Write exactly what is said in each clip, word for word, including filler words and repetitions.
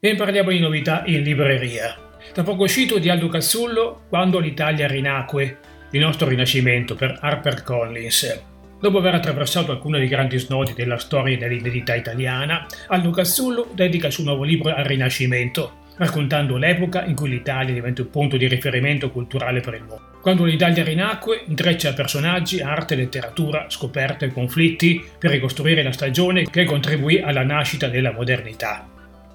E parliamo di novità in libreria. Da poco uscito di Aldo Cazzullo, Quando l'Italia rinacque, il nostro rinascimento per HarperCollins. Dopo aver attraversato alcuni dei grandi snodi della storia dell'identità italiana, Aldo Cazzullo dedica il suo nuovo libro al Rinascimento, raccontando l'epoca in cui l'Italia diventa un punto di riferimento culturale per il mondo. Quando l'Italia rinacque, intreccia personaggi, arte, letteratura, scoperte e conflitti per ricostruire la stagione che contribuì alla nascita della modernità.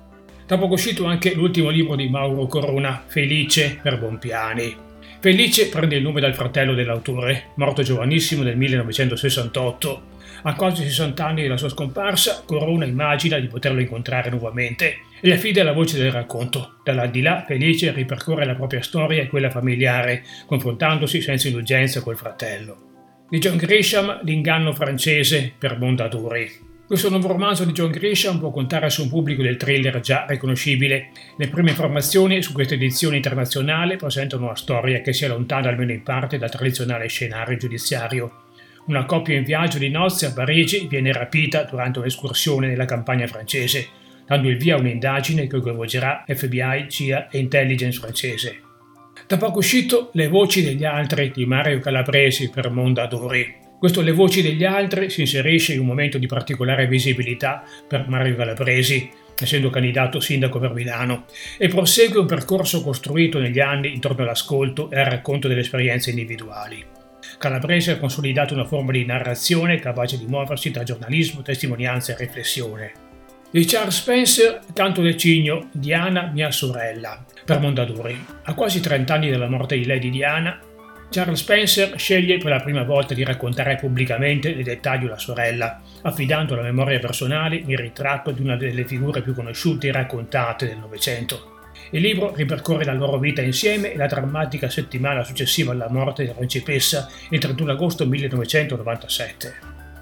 Da poco uscito anche l'ultimo libro di Mauro Corona, Felice per Bompiani. Felice prende il nome dal fratello dell'autore, morto giovanissimo nel millenovecentosessantotto. A quasi sessanta anni dalla sua scomparsa, Corona immagina di poterlo incontrare nuovamente e gli affida la voce del racconto. Dall'aldilà, Felice ripercorre la propria storia e quella familiare, confrontandosi senza indulgenza col fratello. Di John Grisham, L'inganno francese per Mondadori. Questo nuovo romanzo di John Grisham può contare su un pubblico del thriller già riconoscibile. Le prime informazioni su questa edizione internazionale presentano una storia che si allontana almeno in parte dal tradizionale scenario giudiziario. Una coppia in viaggio di nozze a Parigi viene rapita durante un'escursione nella campagna francese, dando il via a un'indagine che coinvolgerà F B I, C I A e intelligence francese. Da poco uscito Le voci degli altri di Mario Calabresi per Mondadori. Questo Le voci degli altri si inserisce in un momento di particolare visibilità per Mario Calabresi, essendo candidato sindaco per Milano, e prosegue un percorso costruito negli anni intorno all'ascolto e al racconto delle esperienze individuali. Calabresi ha consolidato una forma di narrazione capace di muoversi tra giornalismo, testimonianza e riflessione. Di Charles Spencer, Canto del cigno, Diana mia sorella, per Mondadori. A quasi trenta anni dalla morte di Lady Diana, Charles Spencer sceglie per la prima volta di raccontare pubblicamente nei dettagli la sorella, affidando alla memoria personale il ritratto di una delle figure più conosciute e raccontate del Novecento. Il libro ripercorre la loro vita insieme e la drammatica settimana successiva alla morte della principessa, il trentuno agosto millenovecentonovantasette.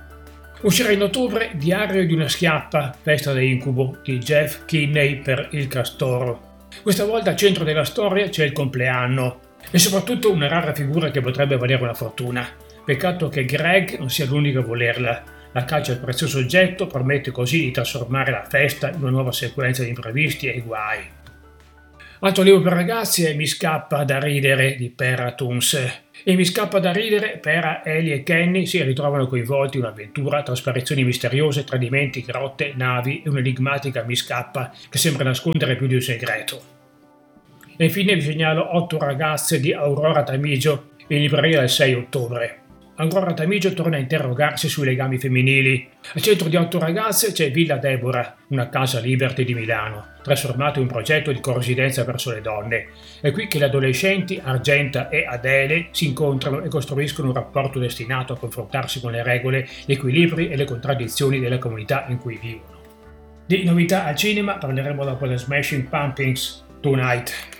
Uscirà in ottobre Diario di una schiappa, festa da incubo, di Jeff Kinney per Il Castoro. Questa volta al centro della storia c'è il compleanno, e soprattutto una rara figura che potrebbe valere una fortuna. Peccato che Greg non sia l'unico a volerla. La caccia al prezioso oggetto permette così di trasformare la festa in una nuova sequenza di imprevisti e guai. Altro libro per ragazzi è Mi scappa da ridere di Pera Tuns. E Mi scappa da ridere, Pera, Ellie e Kenny si ritrovano coinvolti in un'avventura tra sparizioni misteriose, tradimenti, grotte, navi e un'enigmatica Mi scappa che sembra nascondere più di un segreto. E infine vi segnalo Otto ragazze di Aurora Tamigio, in libreria il sei ottobre. Aurora Tamigio torna a interrogarsi sui legami femminili. Al centro di Otto ragazze c'è Villa Deborah, una casa Liberty di Milano, trasformato in un progetto di corrispondenza verso le donne. È qui che le adolescenti Argenta e Adele si incontrano e costruiscono un rapporto destinato a confrontarsi con le regole, gli equilibri e le contraddizioni della comunità in cui vivono. Di novità al cinema parleremo dopo The Smashing Pumpkins Tonight.